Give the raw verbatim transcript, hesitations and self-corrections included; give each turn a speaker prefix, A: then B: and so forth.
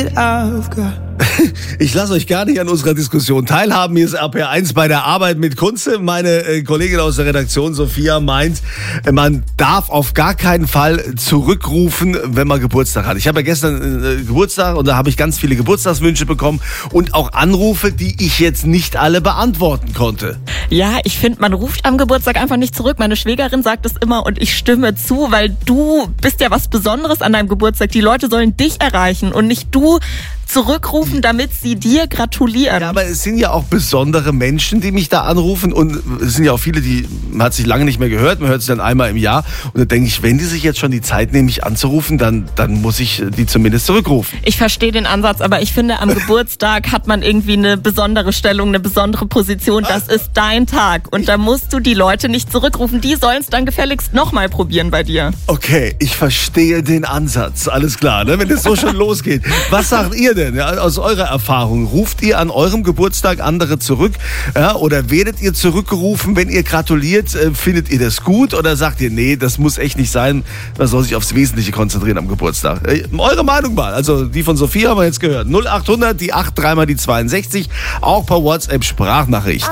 A: that I've got.
B: Ich lasse euch gar nicht an unserer Diskussion teilhaben. Hier ist R P R eins bei der Arbeit mit Kunze. Meine äh, Kollegin aus der Redaktion, Sophia, meint, äh, man darf auf gar keinen Fall zurückrufen, wenn man Geburtstag hat. Ich habe ja gestern äh, Geburtstag und da habe ich ganz viele Geburtstagswünsche bekommen und auch Anrufe, die ich jetzt nicht alle beantworten konnte.
C: Ja, ich finde, man ruft am Geburtstag einfach nicht zurück. Meine Schwägerin sagt es immer und ich stimme zu, weil du bist ja was Besonderes an deinem Geburtstag. Die Leute sollen dich erreichen und nicht du zurückrufen, damit sie dir gratulieren.
B: Ja, aber es sind ja auch besondere Menschen, die mich da anrufen und es sind ja auch viele, die man hat sich lange nicht mehr gehört, man hört sich dann einmal im Jahr und dann denke ich, wenn die sich jetzt schon die Zeit nehmen, mich anzurufen, dann, dann muss ich die zumindest zurückrufen.
C: Ich verstehe den Ansatz, aber ich finde, am Geburtstag hat man irgendwie eine besondere Stellung, eine besondere Position. Das ist dein Tag und da musst du die Leute nicht zurückrufen. Die sollen es dann gefälligst nochmal probieren bei dir.
B: Okay, ich verstehe den Ansatz. Alles klar, ne? Wenn es so schon losgeht. Was sagt ihr denn ja, aus eurer Erfahrung? Ruft ihr an eurem Geburtstag andere zurück? Ja, oder werdet ihr zurückgerufen, wenn ihr gratuliert? Äh, findet ihr das gut? Oder sagt ihr, nee, das muss echt nicht sein. Man soll sich aufs Wesentliche konzentrieren am Geburtstag. Äh, eure Meinung mal. Also die von Sophia haben wir jetzt gehört. null acht hundert, die acht, dreimal die zweiundsechzig. Auch per WhatsApp Sprachnachricht.